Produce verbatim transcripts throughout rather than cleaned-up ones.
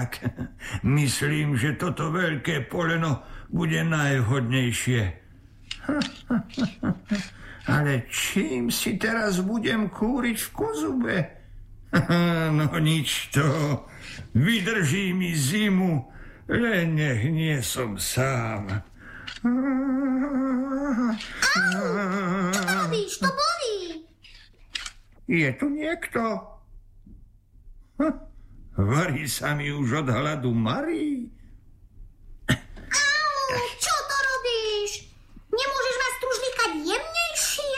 synak. Myslím, že toto veľké poleno bude najvhodnejšie. Ale čím si teraz budem kúriť v kozube? No nič to. Vydrží mi zimu, len nech nie som sám. Au! Čo to robíš? To bolí. Je tu niekto? Hm. Varí sa mi už od hladu Marii. Au! Čo to robíš? Nemôžeš ma stružlíkať jemnejšie?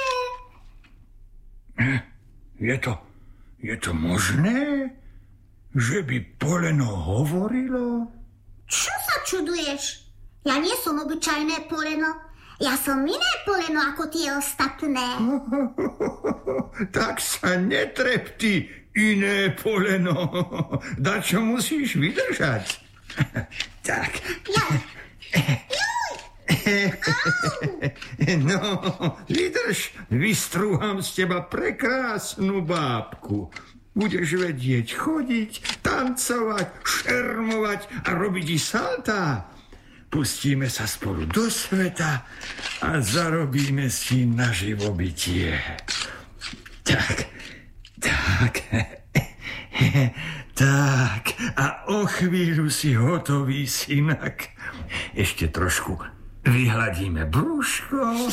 Je to, je to možné, že by poleno hovorilo? Čo sa čuduješ? Ja nie som obyčajné poleno. Ja som iné poleno ako tie ostatné. Tak sa netrepti, iné poleno. Dačo musíš vydržať. Tak. Jaj. Juj. No, vydrž, vystrúham z teba prekrásnu bábku. Budeš vedieť chodiť, tancovať, šermovať a robiť i saltá. Pustíme sa spolu do sveta a zarobíme si na živobytie. Tak, tak, tak. A o chvíľu si hotový, synak. Ešte trošku vyhladíme brúško.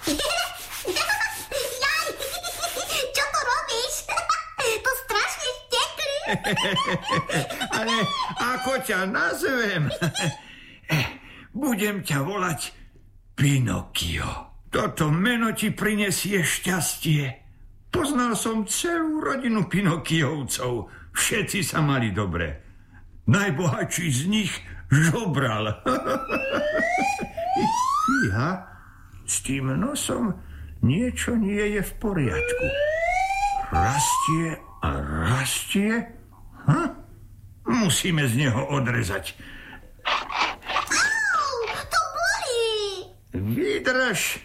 Jaj, čo to robíš? To strašne štekli. Ale ako ťa nazvem? Budem ťa volať Pinokio. Toto meno ti prinesie šťastie. Poznal som celú rodinu Pinokiovcov. Všetci sa mali dobre. Najbohatší z nich žobral. Fíha, s tým nosom niečo nie je v poriadku. Rastie a rastie. Hm? Musíme z neho odrezať. Vydrž.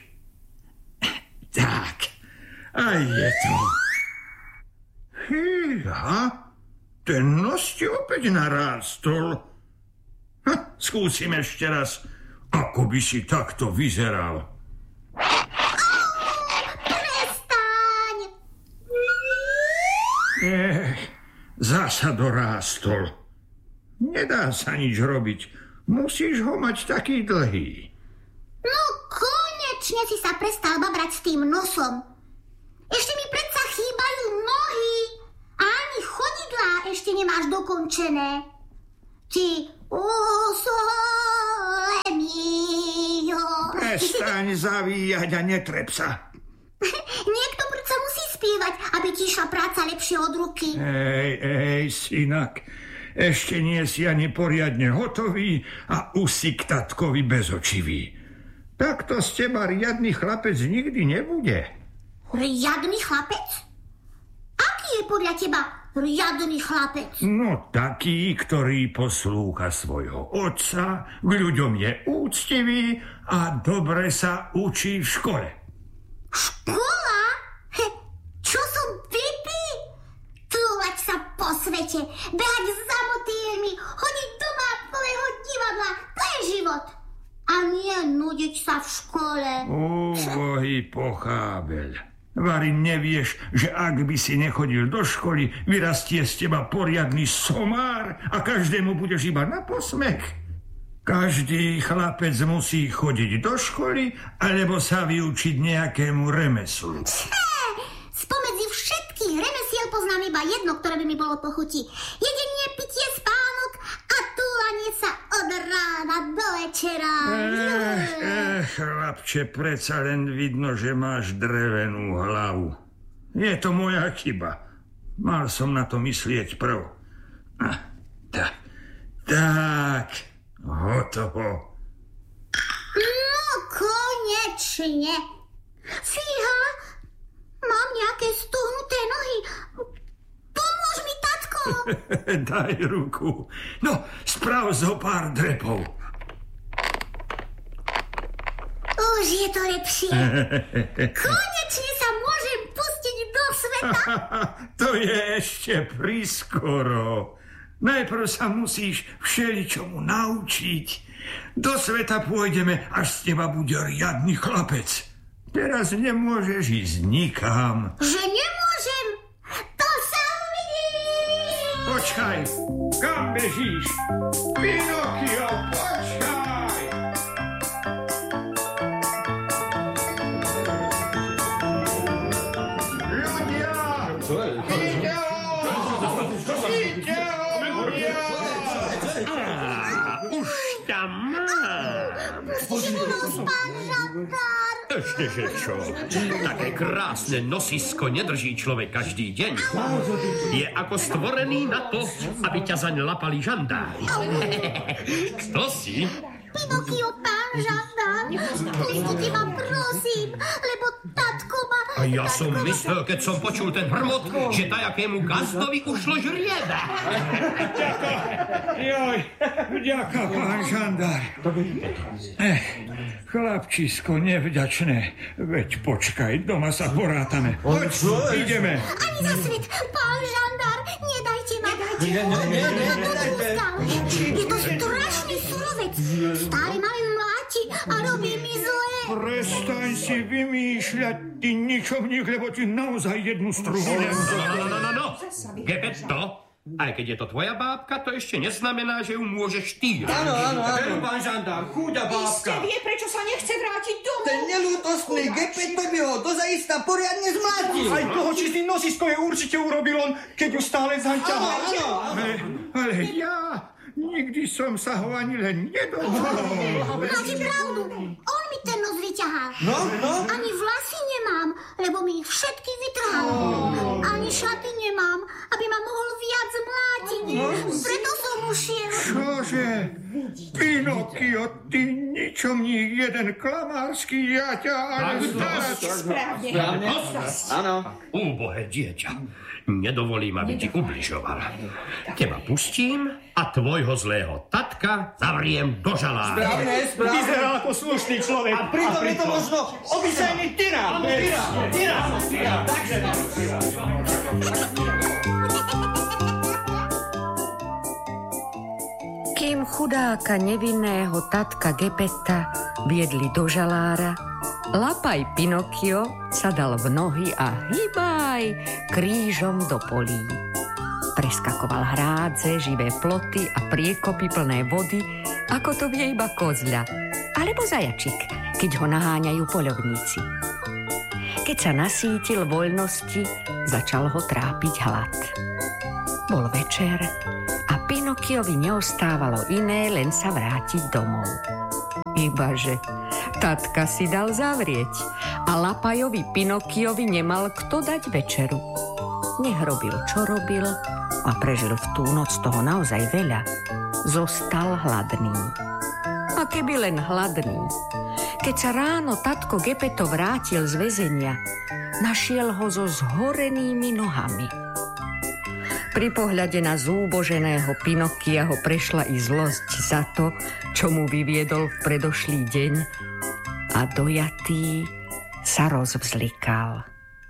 Tak. A je to. Fíha, ten nos ti opäť narástol. Ha, skúsim ešte raz. Ako by si takto vyzeral? Prestaň! Eh, zasa dorástol. Nedá sa nič robiť. Musíš ho mať taký dlhý. No konečne si sa prestal babrať s tým nosom. Ešte mi predsa chýbajú nohy a ani chodidlá ešte nemáš dokončené. Ty úsole mýho. Prestaň zavíjať a netrep sa. Niekto predsa musí spievať, aby ti išla práca lepšie od ruky. Ej, ej, synak, ešte nie si ani poriadne hotový a usik tatkovi bezočivý. Takto z teba riadny chlapec nikdy nebude. Riadny chlapec? Aký je podľa teba riadny chlapec? No taký, ktorý poslúcha svojho otca, k ľuďom je úctivý a dobre sa učí v škole. Škola? He, čo som pipi? Túlať sa po svete, behať za motýlmi, chodiť do bábkového divadla, to je život. A nie nudiť sa v škole. Úbohý pochábeľ. Vari, nevieš, že ak by si nechodil do školy, vyrastie z teba poriadny somár a každému budeš iba na posmech. Každý chlapec musí chodiť do školy alebo sa vyučiť nejakému remeslu. Spomedzi všetkých remesiel poznám iba jedno, ktoré by mi bolo po chuti. Jedenie, pitie, spánok a túlanie sa od rána do večera. Ech, ech, chlapče, predsa len vidno, že máš drevenú hlavu. Je to moja chyba. Mal som na to myslieť prv. Tak, tak, hotovo. No, konečne. Fíha, mám nejaké stuhnuté nohy. Pomôž mi, tatko. Daj ruku. No, sprav zo pár drepov. Už je to lepšie. Konečne sa môžem pustiť do sveta. To je ešte priskoro. Najprv sa musíš všeličomu naučiť. Do sveta pôjdeme, až z teba bude riadny chlapec. Teraz nemôžeš ísť nikam. Že nemôžem? To sa uvidí! Počkaj, kam bežíš? Pinokio, počkaj! Ľudia! Vidíte ho! Vidíte ho, ľudia! Už tam mám. Pustite nás, pán žandár. Ešte že čo? Také krásne nosisko nedrží človek každý deň. Je ako stvorený na to, aby ťa zaň lapali žandári. Kto si? Pinokio, pán žandár. Pustite ma, prosím, lebo tatko ma... A ja som myslel, keď som počul ten hrmot, že tajakému gazdovi ušlo žrieda. Joj, vďaka, pán žandár. Eh, chlapčisko nevďačné. Veď počkaj, doma sa porátame. Poď, ideme. Ani za svet, pán žandár, nedajte ma. Nie, nie, nie, nie, nedajte. Je to strašný surovec. Stále ma len mláti a robí mi zle. Prestaň si vymýšľať, ty ničomník, lebo ti naozaj jednu struhu nevzal. No, no, no, no, no. Gepeto, aj keď je to tvoja bábka, to ešte neznamená, že ju môžeš týrať. Áno, áno, áno. Pán žandár, chúďa Iste bábka. vie, prečo sa nechce vrátiť domov. Ten nelútostný Gepeto by ho dozaista poriadne zmlátil. Aj toho čistý nosisko je určite urobil on, keď ju stále zaťahá. Áno, áno. Ale, ale ja nikdy som sa ho ani len nedovolal. Máte pravdu, on mi ten nos vyťahal. No, no. Ani vlasy nemám, lebo mi ich všetky vytrhal. Ani šaty nemám, aby ma mohol viac mlátiť. Preto som ušiel. Čože? Pinokio, ty ničomník, jeden klamársky, ja ťa ale zdať. Správne. Áno. Úbohé dieťa, nedovolím, aby ti ubližoval. Teba pustím a tvojho zlého tatka zavriem do žalára. Správne, správne. Vyzerá ako slušný človek. A pritom je to možno obyčajný tyrán. Tyrán, tyrán, tyrán. Takže... Kým chudáka nevinného tatka Gepetta viedli do žalára, Lapaj Pinokio sa dal v nohy a hýbaj krížom do polí. Preskakoval hrádze, živé ploty a priekopy plné vody, ako to vie iba kozľa, alebo zajačik, keď ho naháňajú poľovníci. Keď sa nasítil voľnosti, začal ho trápiť hlad. Bol večer a Pinokiovi neostávalo iné, len sa vrátiť domov. Ibaže tatka si dal zavrieť a Lapajovi Pinokiovi nemal kto dať večeru. Nech robil, čo robil a prežil v tú noc toho naozaj veľa. Zostal hladný. A keby len hladný. Keď sa ráno tatko Gepeto vrátil z väzenia, našiel ho so zhorenými nohami. Pri pohľade na zúboženého Pinokia ho prešla i zlosť za to, čo mu vyviedol v predošlý deň, a dojatý sa rozvzlikal.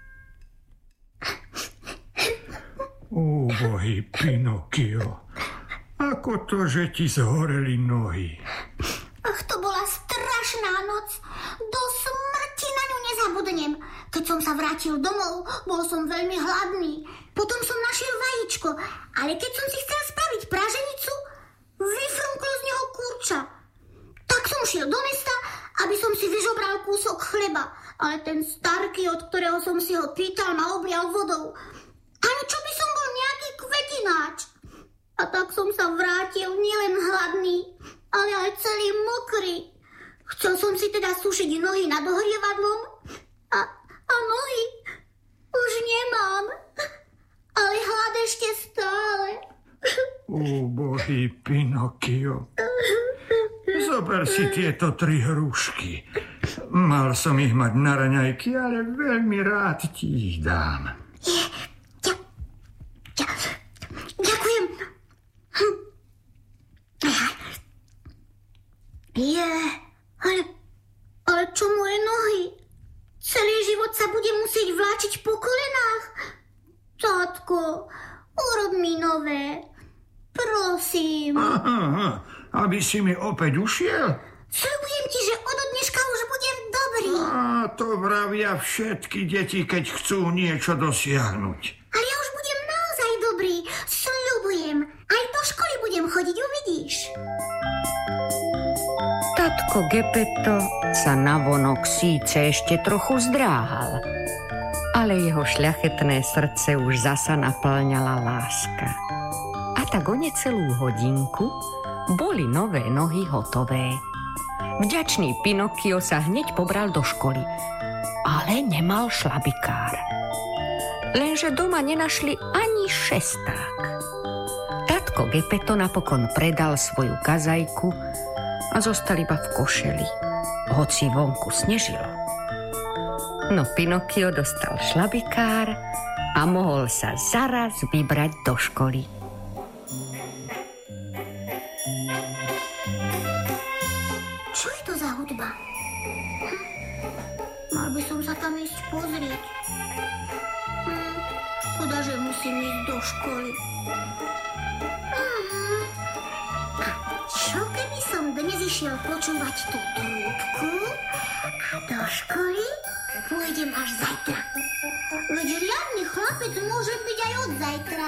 Úbohý Pinokio, ako to, že ti zhoreli nohy? Ach, to bola strašná noc. Do smrti na ňu nezabudnem. Keď som sa vrátil domov, bol som veľmi hladný. Potom som našiel vajíčko, ale keď som si chcel spraviť praženicu, vyfrnklo z neho kurča. Tak som šiel do mesta, aby som si vyžobral kúsok chleba, ale ten starky, od ktorého som si ho pýtal, ma oblial vodou. Ani čo by som bol nejaký kvetináč. A tak som sa vrátil nielen hladný, ale aj celý mokrý. Chcel som si teda sušiť nohy nad ohrievadlom a, a nohy už nemám. Ale hlad ešte stále. Úbohý Pinokio. Zober si tieto tri hrušky. Mal som ich mať na raňajky, ale veľmi rád ti ich dám. Je, ďa, ďa, ďakujem. Hm. Je, ale, ale čo moje nohy? Celý život sa budem musieť vláčiť po kolenách. Tátko, urob mi nové. Prosím. Aha, aby si mi opäť ušiel? Sľubujem ti, že od dneška už budem dobrý. A to vravia všetky deti, keď chcú niečo dosiahnuť. Ale ja už budem naozaj dobrý. Sľubujem. Aj do školy budem chodiť, uvidíš. Tatko Gepetto sa navonok síce ešte trochu zdráhal, ale jeho šľachetné srdce už zasa naplňala láska. A tak o necelú hodinku boli nové nohy hotové. Vďačný Pinokio sa hneď pobral do školy, ale nemal šlabikár. Lenže doma nenašli ani šesták. Tatko Gepetto napokon predal svoju kazajku a zostal iba v košeli, hoci vonku snežilo. No Pinokio dostal šlabikár a mohol sa zaraz vybrať do školy. Čo je to za hudba? Hm. Mal by som sa tam ísť pozrieť. Hm. Škoda, že musím ísť do školy. Hm. A čo keby som dnes išiel počúvať tú trúbku a do školy pôjdem až zajtra. Veď riadny chlapec môže byť aj od zajtra.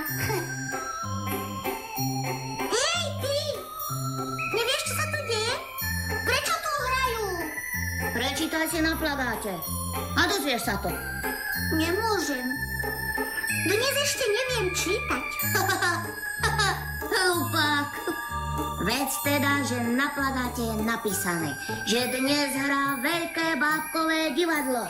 Hej, ty! Nevieš, čo sa tu deje? Prečo tu hrajú? Prečítaj si na plagáte a dozvieš sa to. Nemôžem. Dnes ešte neviem čítať. Hlupák. Veď teda, že na plagáte je napísané, že dnes hrá veľké bábkové divadlo.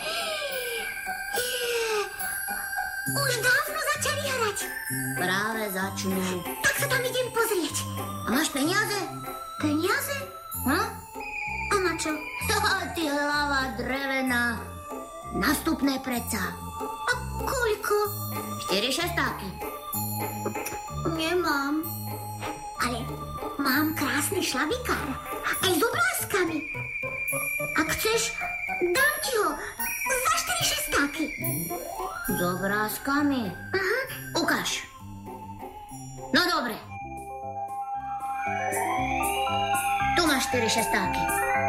Už dávno začali hrať. Práve začnú. Tak sa tam idem pozrieť. A máš peniaze? Peniaze? Hm? A na čo? Ty hlava drevená. Nastupné predsa. A koľko? Štyri šestáky. Nemám. Ale mám krásny šlabikár. Aj s obrázkami. Ak chceš, dám ti ho za štyri šestáky. S obrázkami? Aha. Ukáž. No dobre. Tu máš štyri šestáky.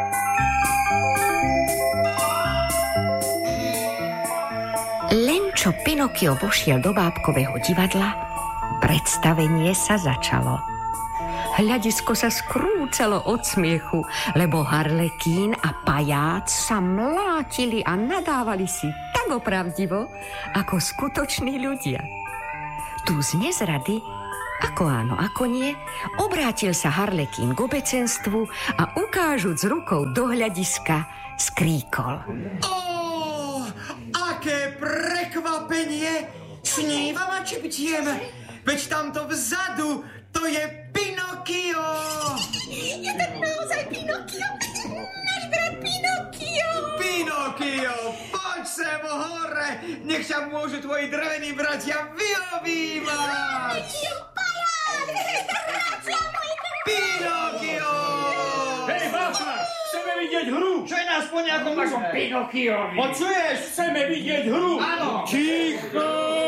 Len čo Pinokio vošiel do bábkového divadla, predstavenie sa začalo. Hľadisko sa skrúcalo od smiechu, lebo Harlekín a Pajác sa mlátili a nadávali si tak opravdivo, ako skutoční ľudia. Tu z nezrady, ako áno, ako nie, obrátil sa Harlekín k obecenstvu a ukážuc rukou do hľadiska skríkol. Ó, aké prekvapenie! Snívam a čiptiem, veď tamto vzadu to je Pinokio! Je to naozaj Pinokio? Náš brat Pinokio! Pinokio, poď sem hore! Nech ťa môžu tvoji drevení bratia vyobývať! Pajác! Bratia moji drevení! Pinokio! Hej, bábka, chceme vidieť hru! Čo je nás po nejakom vašom Pinokiovi? Počuješ? Chceme vidieť hru! Áno! Ticho!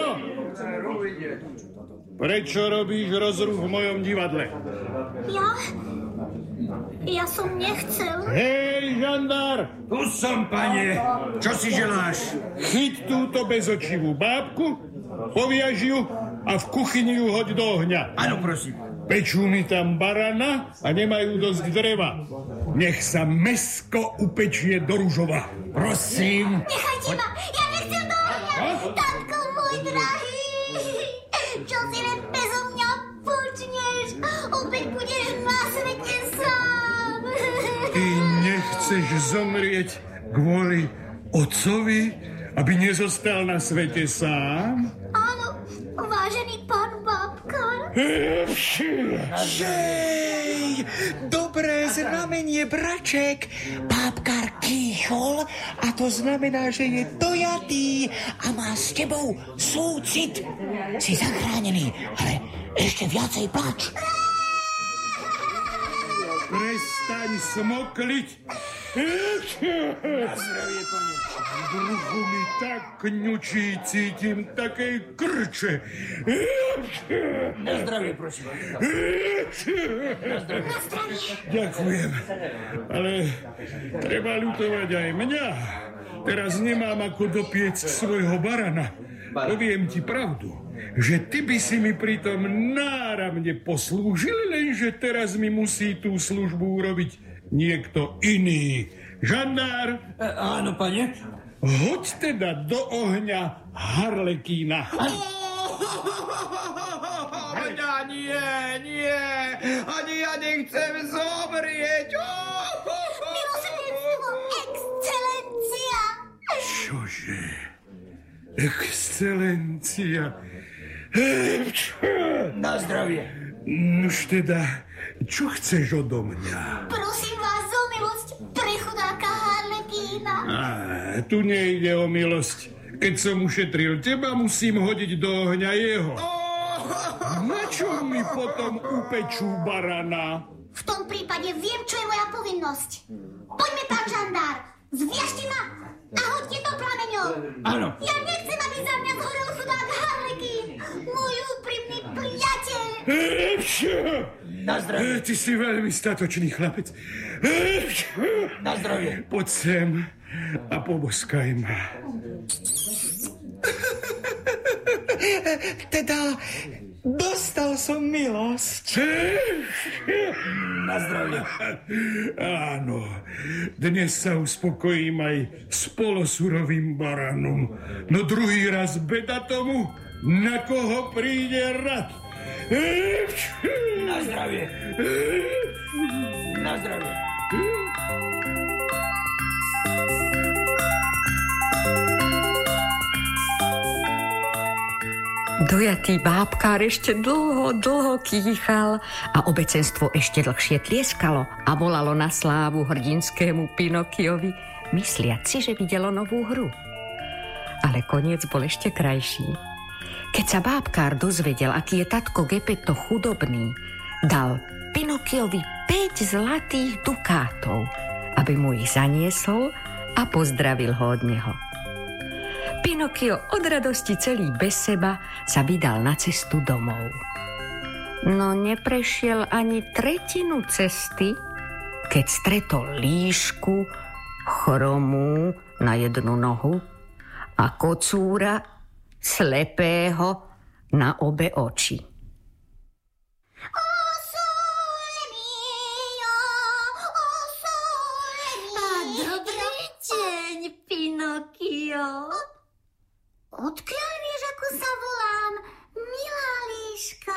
Prečo robíš rozruch v mojom divadle? Ja? Ja som nechcel. Hej, žandár! Tu som, pane. Čo si želáš? Chyť túto bezočivú bábku, poviaž ju a v kuchyni ju hoď do ohňa. Áno, prosím. Pečú mi tam barana a nemajú dosť dreva. Nech sa mäsko upečie do ružova. Prosím. Nechajte ma, ja nechcem do ohňa. Tatko môj drahý. Čo si len bezo mňa počneš? Opäť budeš na svete sám. Ty nechceš zomrieť kvôli otcovi, aby nezostal na svete sám? Áno, vážený pán bábkar. Žej! Dobré znamenie, braček. Bábkar kýchol a to znamená, že je dojatý a má s tebou súcit. Si zachránený, ale ešte viacej plač. Prestaň smokliť Na zdravie, pane. V bruchu mi tak kňučí, cítim takej krče. Na zdravie, prosím. Na zdravie. Ďakujem, ale treba ľutovať aj mňa. Teraz nemám ako dopiecť svojho barana. Poviem ti pravdu, že ty by si mi pritom náramne poslúžil, lenže teraz mi musí tú službu urobiť niekto iný. Žandár? E, áno, pane. Hoď teda do ohňa Harlekína. Ja nie, nie, ani ja nechcem zomrieť. Milosrdenstvo, excelencia. Čože? Excelencia. Na zdravie. Nuž teda, čo chceš odo mňa? Prosím vás o milosť pre chudáka Harlekína. Á, tu nejde o milosť. Keď som ušetril teba, musím hodiť do ohňa jeho. Na čo mi potom upečú barana? V tom prípade viem, čo je moja povinnosť. Poďme, pán žandár. Zviažte ma a hoďte to plameňom. Áno. Ja nechcem, aby za mňa zhorel chudák Harlekín, môj úprimný priateľ. Na zdravie. Ty si veľmi statočný chlapec. Na zdravie. Poď sem a poboskaj ma. Teda dostal som milosť. Na zdravie. Áno, dnes sa uspokojím aj s polosurovým baranom. No druhý raz beda tomu, na koho príde rad. Na zdravie. Na zdravie. Dojatý bábkár ešte dlho, dlho kýchal a obecenstvo ešte dlhšie tlieskalo a volalo na slávu hrdinskému Pinokiovi, mysliac si, že videlo novú hru. Ale koniec bol ešte krajší. Keď sa bábkár dozvedel, aký je tatko Gepetto chudobný, dal Pinokiovi päť zlatých dukátov, aby mu ich zaniesol a pozdravil ho od neho. Pinokio od radosti celý bez seba sa vydal na cestu domov. No neprešiel ani tretinu cesty, keď stretol líšku, chromú na jednu nohu a kocúra slepého na obe oči. O sole mio, o sole mio. Dobrý deň, Pinokio. Odkiaľ vieš, ako sa volám, milá líška?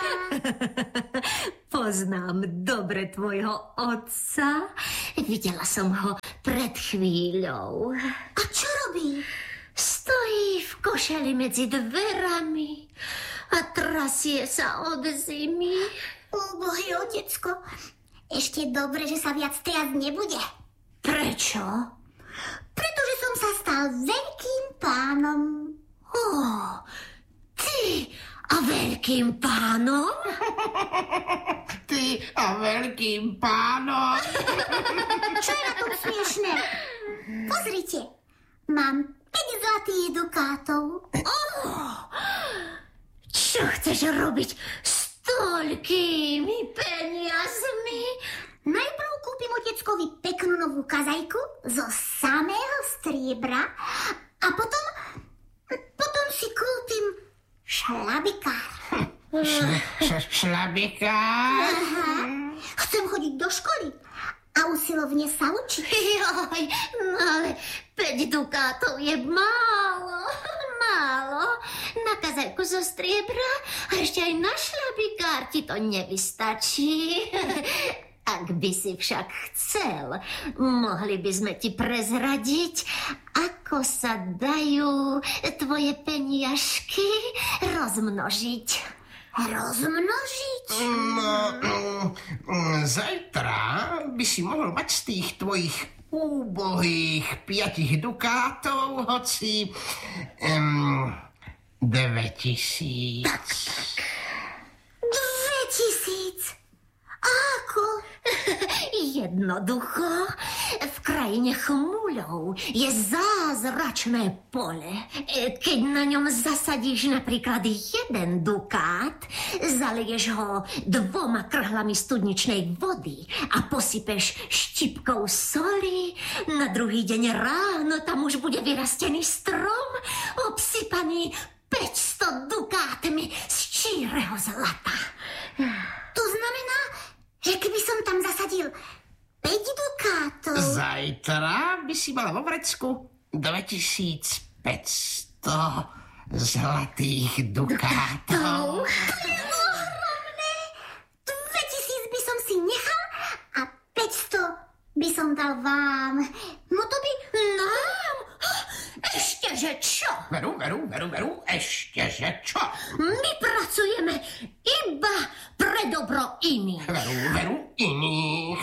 Poznám dobre tvojho otca. Videla som ho pred chvíľou. A čo robí? Stojí v košeli medzi dverami a trasie sa od zimy. Úbohý otecko, ešte dobre, že sa viac triasť nebude. Prečo? Pretože som sa stal veľkým pánom. Oh, ty a veľkým pánom? Ty a veľkým pánom. Čo je na tom smiešné? Pozrite, mám päť zlatých dukátov. Oh, čo chceš robiť s toľkými peniazmi? Najprv kúpim oteckovi peknú novú kazajku zo samého striebra a potom, potom si kúpim šlabikár. Šlabikár? Aha, chcem chodiť do školy a usilovne sa učiť. Joj, no ale päť dukátov je málo, málo. Na kazajku zo striebra a ešte aj na šlabikár ti to nevystačí. Ak by si však chcel, mohli by sme ti prezradiť, ako sa dajú tvoje peniažky rozmnožiť. Rozmnožiť? No, mm, zajtra by si mohol mať z tých tvojich úbohých piatich dukátov, hoci um, dve tisíc. Dve tisíc? Ako? Jednoducho, V krajine chmuľov je zázračné pole. Keď na ňom zasadíš napríklad jeden dukát, zaleješ ho dvoma krhlami studničnej vody a posypeš štipkou soli, na druhý deň ráno tam už bude vyrastený strom, obsypaný päťsto dukátmi z číreho zlata. To znamená, že keby som tam zasadil päť dukátov... Zajtra by si mala vo vrecku dvetisícpäťsto zlatých dukátov. To je ohromné! dvetisíc by som si nechal a päťsto by som dal vám. No to by... Nám? Ešteže čo? Veru, veru, veru, veru, ešteže čo? My pracujeme iba pre dobro iných. Veru, veru, iných.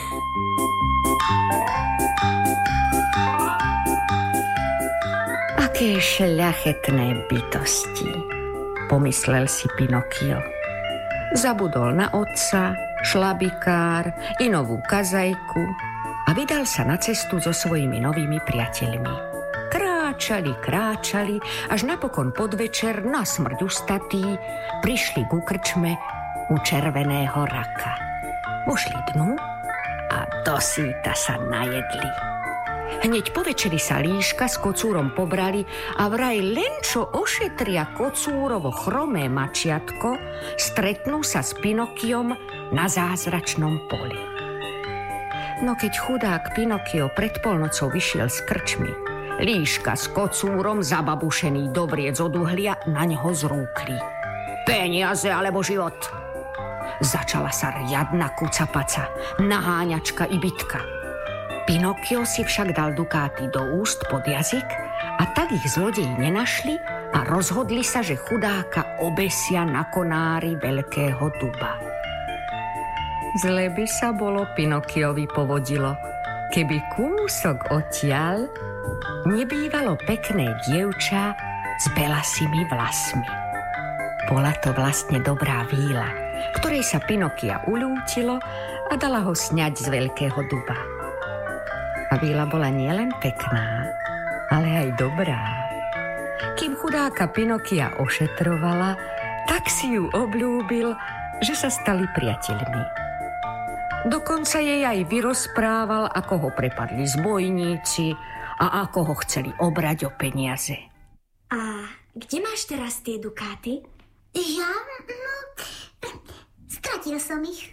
Aké šľachetné bytosti, pomyslel si Pinokio. Zabudol na otca, šlabikár i novú kazajku a vydal sa na cestu so svojimi novými priateľmi. Kráčali, kráčali, až napokon podvečer na smrť ustatí prišli ku krčme u červeného raka. Vošli dnu a dosýta sa najedli. Hneď po večeri sa líška s kocúrom pobrali a vraj len čo ošetria kocúrovo chromé mačiatko, stretnú sa s Pinokiom na zázračnom poli. No keď chudák Pinokio pred polnocou vyšiel z krčmy, líška s kocúrom, zababušený do vriec od uhlia, na ňo zrúkli. Peniaze alebo život! Začala sa riadna kucapaca, naháňačka i bitka. Pinokio si však dal dukáty do úst pod jazyk a tak ich zlodeji nenašli a rozhodli sa, že chudáka obesia na konári veľkého duba. Zle by sa bolo Pinokiovi povodilo, keby kúsok odtiaľ nebývalo pekné dievča s belasými vlasmi. Bola to vlastne dobrá víla, ktorej sa Pinokia uľútilo a dala ho sňať z veľkého duba. A víla bola nielen pekná, ale aj dobrá. Kým chudáka Pinokia ošetrovala, tak si ju obľúbil, že sa stali priateľmi. Dokonca jej aj vyrozprával, ako ho prepadli zbojníci a ako ho chceli obrať o peniaze. A kde máš teraz tie dukáty? Ja? No, stratil som ich.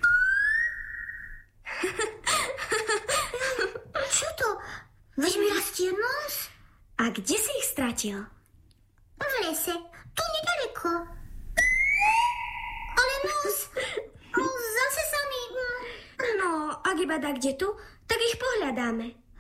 Čo to? Veď mi rastie nos. A kde si ich stratil? V lese, tu nedaleko. Ale nos, zase sa mi... No, ak iba dá kde tu, tak ich pohľadáme.